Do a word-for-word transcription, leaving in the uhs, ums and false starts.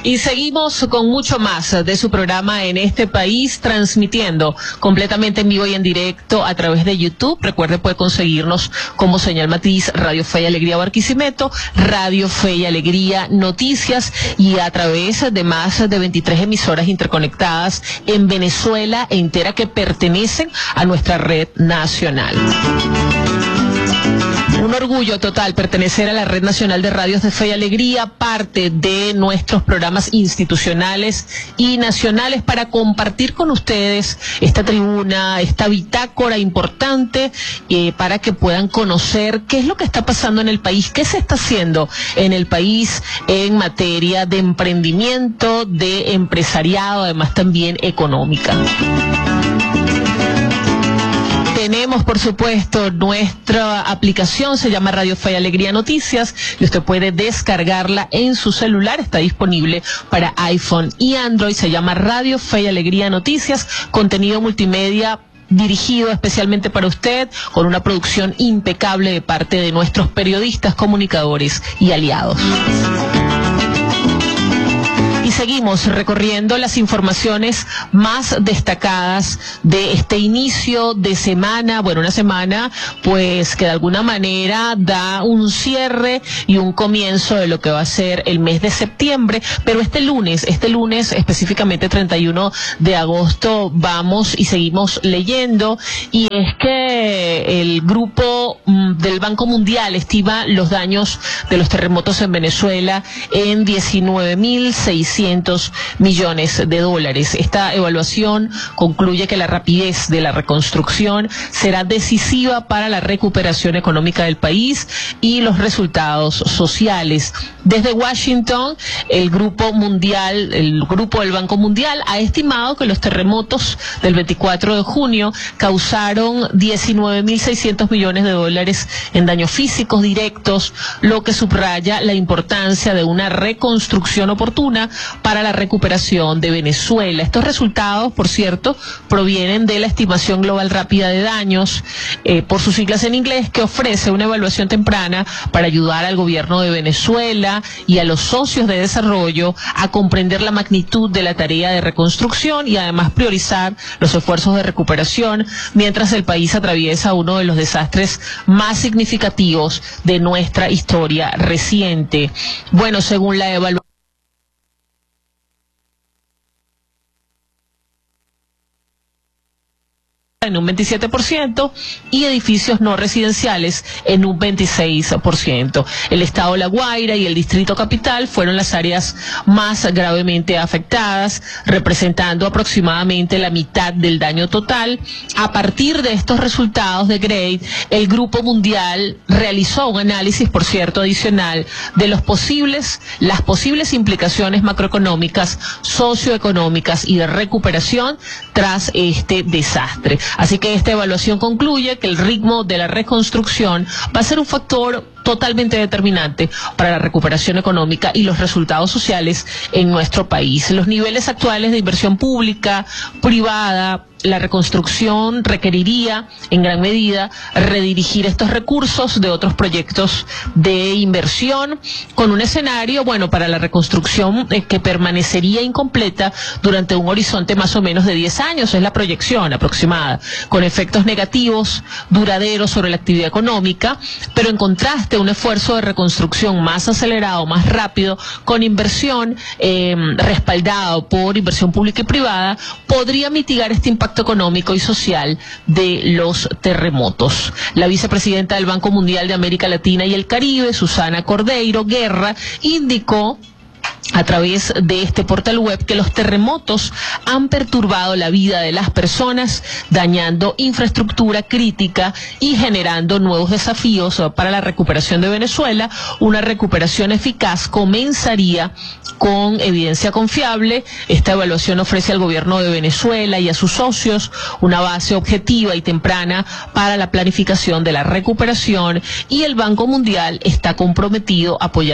Y seguimos con mucho más de su programa En Este País, transmitiendo completamente en vivo y en directo a través de YouTube. Recuerde, puede conseguirnos como Señal Matiz, Radio Fe y Alegría Barquisimeto, Radio Fe y Alegría Noticias, y a través de más de veintitrés emisoras interconectadas en Venezuela entera que pertenecen a nuestra red nacional. Un orgullo total pertenecer a la Red Nacional de Radios de Fe y Alegría, parte de nuestros programas institucionales y nacionales, para compartir con ustedes esta tribuna, esta bitácora importante, eh, para que puedan conocer qué es lo que está pasando en el país, qué se está haciendo en el país en materia de emprendimiento, de empresariado, además también económica. Tenemos, por supuesto, nuestra aplicación, se llama Radio Fe y Alegría Noticias, y usted puede descargarla en su celular. Está disponible para iPhone y Android. Se llama Radio Fe y Alegría Noticias, contenido multimedia dirigido especialmente para usted, con una producción impecable de parte de nuestros periodistas, comunicadores y aliados. Y seguimos recorriendo las informaciones más destacadas de este inicio de semana, bueno, una semana pues que de alguna manera da un cierre y un comienzo de lo que va a ser el mes de septiembre, pero este lunes, este lunes específicamente treinta y uno de agosto, vamos y seguimos leyendo, y es que el grupo del Banco Mundial estima los daños de los terremotos en Venezuela en diecinueve mil seiscientos millones de dólares. Esta evaluación concluye que la rapidez de la reconstrucción será decisiva para la recuperación económica del país y los resultados sociales. Desde Washington, el Grupo Mundial, el Grupo del Banco Mundial ha estimado que los terremotos del veinticuatro de junio causaron diecinueve mil seiscientos millones de dólares en daños físicos directos, lo que subraya la importancia de una reconstrucción oportuna para la recuperación de Venezuela. Estos resultados, por cierto, provienen de la estimación global rápida de daños, eh, por sus siglas en inglés, que ofrece una evaluación temprana para ayudar al gobierno de Venezuela y a los socios de desarrollo a comprender la magnitud de la tarea de reconstrucción y además priorizar los esfuerzos de recuperación mientras el país atraviesa uno de los desastres más significativos de nuestra historia reciente. Bueno, según la evaluación en un veintisiete por ciento y edificios no residenciales en un veintiséis por ciento. El estado La Guaira y el distrito capital fueron las áreas más gravemente afectadas, representando aproximadamente la mitad del daño total. A partir de estos resultados de Grade, el Grupo Mundial realizó un análisis, por cierto, adicional de los posibles, las posibles implicaciones macroeconómicas, socioeconómicas y de recuperación tras este desastre. Así que esta evaluación concluye que el ritmo de la reconstrucción va a ser un factor totalmente determinante para la recuperación económica y los resultados sociales en nuestro país. Los niveles actuales de inversión pública, privada, la reconstrucción requeriría en gran medida redirigir estos recursos de otros proyectos de inversión, con un escenario, bueno, para la reconstrucción eh, que permanecería incompleta durante un horizonte más o menos de diez años, es la proyección aproximada, con efectos negativos duraderos sobre la actividad económica, pero en contraste un esfuerzo de reconstrucción más acelerado, más rápido, con inversión eh, respaldado por inversión pública y privada, podría mitigar este impacto económico y social de los terremotos. La vicepresidenta del Banco Mundial de América Latina y el Caribe, Susana Cordeiro Guerra, indicó a través de este portal web que los terremotos han perturbado la vida de las personas, dañando infraestructura crítica y generando nuevos desafíos para la recuperación de Venezuela. Una recuperación eficaz comenzaría con evidencia confiable. Esta evaluación ofrece al gobierno de Venezuela y a sus socios una base objetiva y temprana para la planificación de la recuperación, y el Banco Mundial está comprometido a apoyar